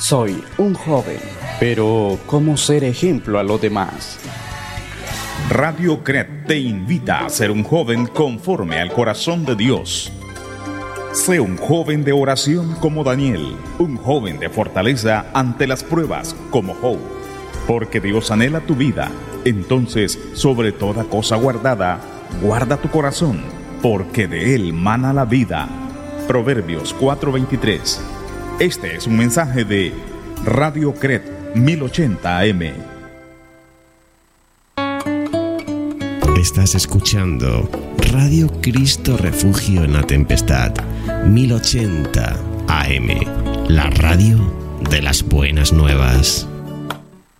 Soy un joven, pero ¿cómo ser ejemplo a los demás? Radio CRED te invita a ser un joven conforme al corazón de Dios. Sé un joven de oración como Daniel, un joven de fortaleza ante las pruebas como Job, porque Dios anhela tu vida. Entonces, sobre toda cosa guardada, guarda tu corazón, porque de él mana la vida. Proverbios 4:23. Este es un mensaje de Radio CRED 1080 AM. Estás escuchando Radio Cristo Refugio en la Tempestad 1080 AM, la radio de las buenas nuevas.